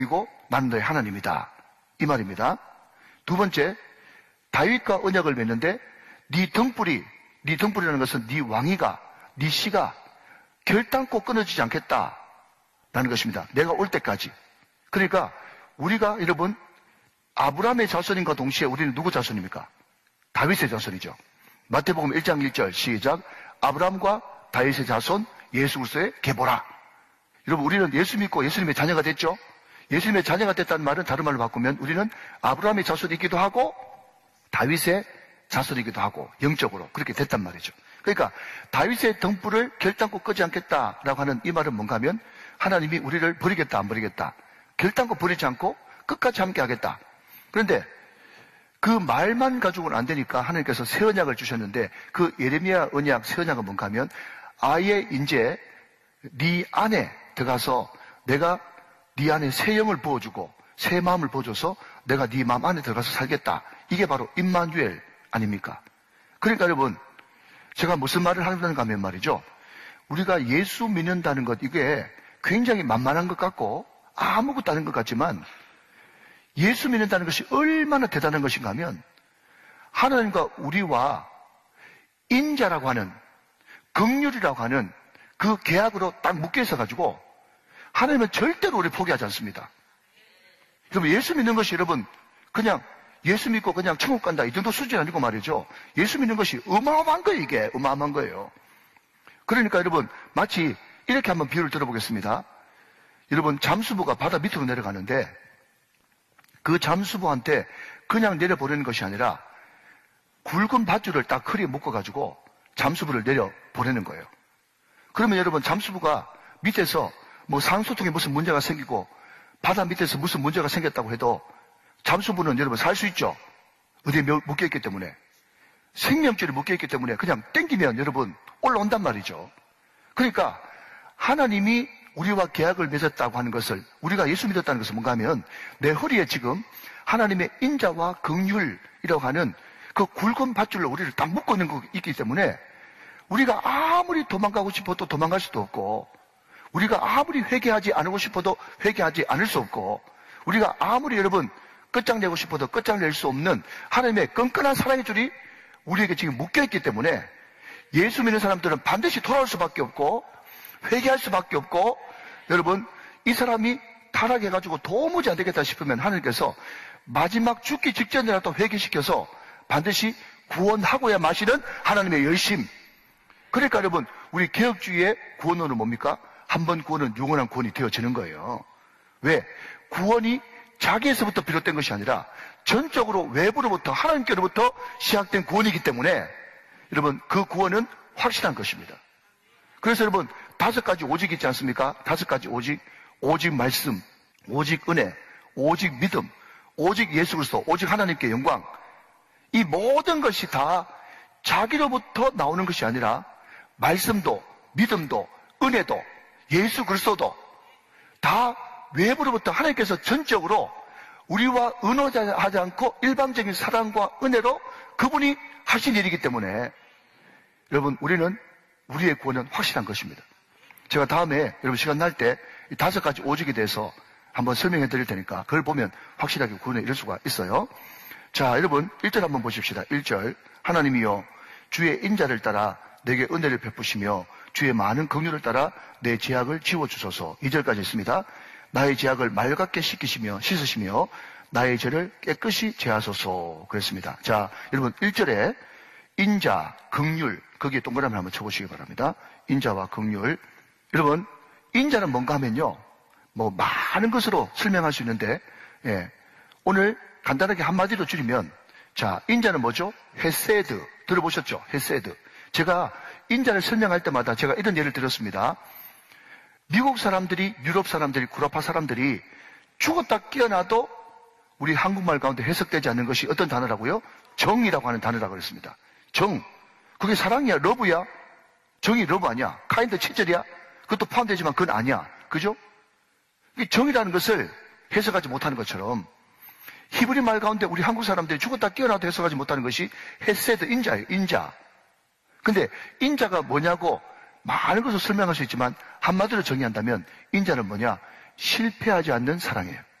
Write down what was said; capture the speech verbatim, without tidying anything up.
그리고 나는 너의 하나님이다. 이 말입니다. 두 번째, 다윗과 언약을 맺는데 네 등불이, 네 등불이라는 것은 네 왕위가, 네 씨가 결단코 끊어지지 않겠다라는 것입니다. 내가 올 때까지. 그러니까 우리가 여러분 아브라함의 자손인과 동시에 우리는 누구 자손입니까? 다윗의 자손이죠. 마태복음 일 장 일 절 시작. 아브라함과 다윗의 자손 예수 그리스도의 계보라. 여러분 우리는 예수 믿고 예수님의 자녀가 됐죠. 예수님의 자녀가 됐다는 말은 다른 말로 바꾸면 우리는 아브라함의 자손이기도 하고 다윗의 자손이기도 하고 영적으로 그렇게 됐단 말이죠. 그러니까 다윗의 등불을 결단코 끄지 않겠다라고 하는 이 말은 뭔가 하면 하나님이 우리를 버리겠다 안 버리겠다. 결단코 버리지 않고 끝까지 함께 하겠다. 그런데 그 말만 가지고는 안 되니까 하나님께서 새 언약을 주셨는데 그 예레미야 언약 새 언약은 뭔가 하면 아예 이제 네 안에 들어가서 내가 네 안에 새 영을 부어주고 새 마음을 부어줘서 내가 네 마음 안에 들어가서 살겠다. 이게 바로 임마누엘 아닙니까? 그러니까 여러분 제가 무슨 말을 하는가 하면 말이죠. 우리가 예수 믿는다는 것 이게 굉장히 만만한 것 같고 아무것도 아닌 것 같지만 예수 믿는다는 것이 얼마나 대단한 것인가 하면 하나님과 우리와 인자라고 하는 긍휼이라고 하는 그 계약으로 딱 묶여 있어가지고 하나님은 절대로 우리 포기하지 않습니다. 여러분 예수 믿는 것이 여러분 그냥 예수 믿고 그냥 천국 간다 이 정도 수준이 아니고 말이죠. 예수 믿는 것이 어마어마한 거예요. 이게 어마어마한 거예요. 그러니까 여러분 마치 이렇게 한번 비유를 들어보겠습니다. 여러분 잠수부가 바다 밑으로 내려가는데 그 잠수부한테 그냥 내려보내는 것이 아니라 굵은 밧줄을 딱 허리에 묶어가지고 잠수부를 내려보내는 거예요. 그러면 여러분 잠수부가 밑에서 뭐 상수통에 무슨 문제가 생기고 바다 밑에서 무슨 문제가 생겼다고 해도 잠수부는 여러분 살 수 있죠. 어디에 묶여있기 때문에 생명줄이 묶여있기 때문에 그냥 땡기면 여러분 올라온단 말이죠. 그러니까 하나님이 우리와 계약을 맺었다고 하는 것을 우리가 예수 믿었다는 것은 뭔가 하면 내 허리에 지금 하나님의 인자와 긍휼이라고 하는 그 굵은 밧줄로 우리를 딱 묶고 있는 거 있기 때문에 우리가 아무리 도망가고 싶어도 도망갈 수도 없고 우리가 아무리 회개하지 않고 싶어도 회개하지 않을 수 없고 우리가 아무리 여러분 끝장내고 싶어도 끝장낼 수 없는 하나님의 끈끈한 사랑의 줄이 우리에게 지금 묶여있기 때문에 예수 믿는 사람들은 반드시 돌아올 수밖에 없고 회개할 수밖에 없고 여러분 이 사람이 타락해가지고 도무지 안 되겠다 싶으면 하나님께서 마지막 죽기 직전이라도 회개시켜서 반드시 구원하고야 마시는 하나님의 열심. 그러니까 여러분 우리 개혁주의의 구원론은 뭡니까? 한 번 구원은 영원한 구원이 되어지는 거예요. 왜? 구원이 자기에서부터 비롯된 것이 아니라 전적으로 외부로부터 하나님께로부터 시작된 구원이기 때문에 여러분 그 구원은 확실한 것입니다. 그래서 여러분 다섯 가지 오직 있지 않습니까? 다섯 가지 오직, 오직 말씀, 오직 은혜, 오직 믿음, 오직 예수 그리스도, 오직 하나님께 영광. 이 모든 것이 다 자기로부터 나오는 것이 아니라 말씀도, 믿음도, 은혜도, 예수 그리스도도 다 외부로부터 하나님께서 전적으로 우리와 의논하지 않고 일방적인 사랑과 은혜로 그분이 하신 일이기 때문에 여러분 우리는 우리의 구원은 확실한 것입니다. 제가 다음에 여러분 시간 날 때 이 다섯 가지 오직에 대해서 한번 설명해 드릴 테니까 그걸 보면 확실하게 구원에 이를 수가 있어요. 자, 여러분 일 절 한번 보십시다. 일 절 하나님이여 주의 인자를 따라 내게 은혜를 베푸시며 주의 많은 긍휼을 따라 내 죄악을 지워주소서. 이 절까지 있습니다. 나의 죄악을 맑게 씻기시며 씻으시며 나의 죄를 깨끗이 제하소서 그랬습니다. 자, 여러분 일 절에 인자, 긍휼 거기에 동그라미 한번 쳐보시기 바랍니다. 인자와 긍휼. 여러분 인자는 뭔가 하면요 뭐 많은 것으로 설명할 수 있는데 예, 오늘 간단하게 한마디로 줄이면 자 인자는 뭐죠? 헤세드 들어보셨죠? 헤세드. 제가 인자를 설명할 때마다 제가 이런 예를 들었습니다. 미국 사람들이 유럽 사람들이 구라파 사람들이 죽었다 깨어나도 우리 한국말 가운데 해석되지 않는 것이 어떤 단어라고요? 정이라고 하는 단어라고 그랬습니다. 정. 그게 사랑이야? 러브야? 정이 러브 아니야? 카인드 친절이야? 그것도 포함되지만 그건 아니야. 그죠? 정이라는 것을 해석하지 못하는 것처럼 히브리 말 가운데 우리 한국 사람들이 죽었다 깨어나도 해석하지 못하는 것이 헤세드, 인자예요. 인자. 근데 인자가 뭐냐고 많은 것을 설명할 수 있지만 한마디로 정의한다면 인자는 뭐냐? 실패하지 않는 사랑이에요.